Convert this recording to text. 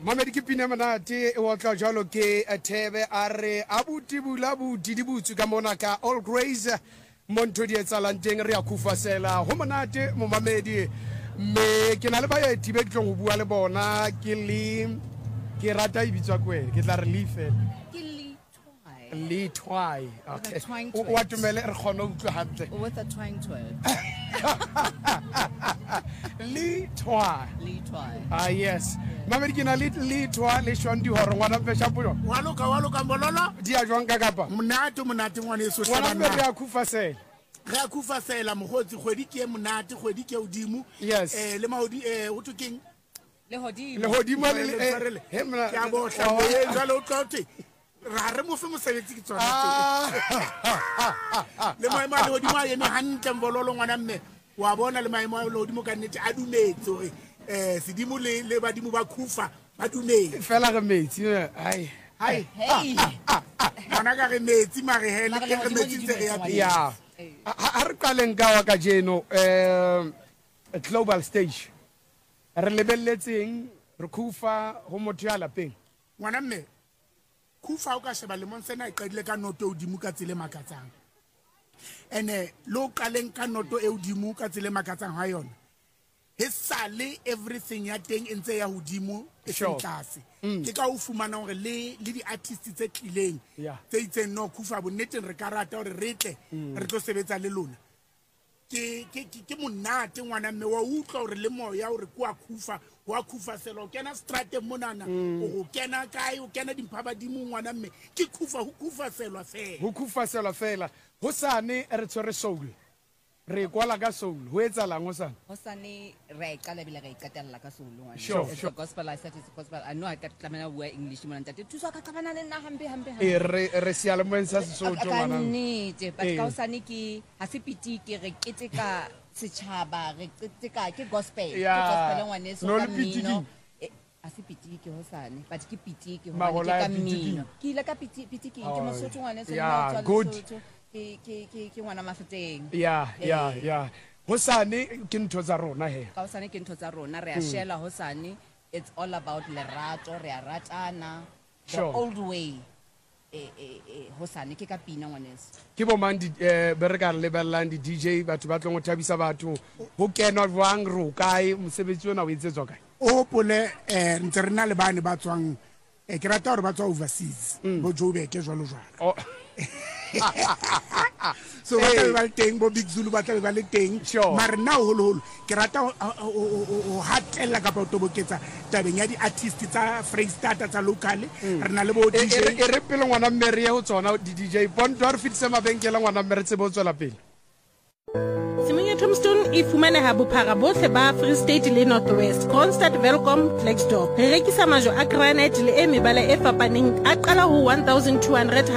Mamedi ke pina manate wa tla jalo ke Thebe a re abuti bula buti di butsu ka mona ka All Grace Monto di etsalang teng re a khufasela ho monate mo mamedi me ke na le baeti be ke tlo go bua le bona ke rata e bitswa kwele ke tla re lefe Lee Twai. Okay. What to me let her know to have the with a twang twirl. Lee Twai. Lee Twai. Ah yes. Mama dikina Lee Twai le shondi horo ngwana pesha pulo. Waluka mbololo. Dia jwang ka kapa. Monate ngwane so Ngwana me re a khufasela. Re a khufasela mogotsi kgwedi ke monate kgwedi ke odimo. Yes. Le mahodi ho tukeng. Le hodimo. Le hodimo le he mna. Ya bo hla jalo tlote. Ra mo fe mosebetsi ke tsona le maemo a hodimo a ene hantle mbololo ngwana mme wa bona le maemo a hodimo ka nnete a dumetse hore sedimo le badimo ba khufa ba dumetse fela re metsi ai hey ngwana ka re metsi mare hele ke re metsi tse re ya ya a re qaleng ka wa ka jeno global stage re lebelletseng re khufa ho motho ya lapeng ngwana mme khufa o ka sheba le monsena e qadile ka noto o dimu ka tsile makatsang ene lo qaleng ka noto e o dimu ka tsile makatsang ha yona he sale everything ya teng entse ya hodimo e tlase ke ka o fumana hore le di artists tse tlileng tse itseng no khufa bonneteng re ka rata hore re tle re tlo sebetsa le lona ke monate ngwana mme wa utlwa hore le moya hore kwa khufa wa khufa selo kena strate monana o kena kae o kena dimphaba di ngwana mme ke khufa ho khufa selwa fela ho sane re tshwere soul re kwala ka soul ho etsala ngo sana ho sane re qala bila ga ikatella ka soul ngwana sure gospel I said it's gospel I know I got tlamela bua English mona ntate thusa ka qabana le nna hambe re siala mwensa Sesotho ngwana nnete but ka usane ke ha se pitike re keteka setšhaba re keteka ke gospel ngwane so ka mmino a se pitike ho sane but ke pitike ho ke ka mmino ke ile ka pitike ke Mosotho ngwane so ka tswa ke ngwana mafeteng ya hosane ke ntho tsa rona he ka hosane ke ntho tsa rona re a shela hosane it's all about lerato re a ratana the old way hosane ke ka pina ngwaneso ke bo mang di bereka le bellang di DJ batho ba tlong go thabisa batho ho kenwa jwang ro kae mosebetsi ona o etsetswa kae o pole ntse re na le bane ba tswang ke rata hore ba tswa overseas bo Joburg ke jwalo so ba tla ba teng bo Big Zulu ba tla ba le teng mare na holo ke rata o hatella ka ba toboketsa tabeng ya di artists tsa Freestata tsa local re na le bo DJ re pele ngwana mmere ho tsona di DJ bonto re fitse mabenkela ngwana mmere tse bo tswela pele Semenya Tombstone e fumaneha bophara bohle ba Free State le North West Constant Welcome Blackstop re rekisa majo a granite le e mebala e fapaneng a qala ho 1200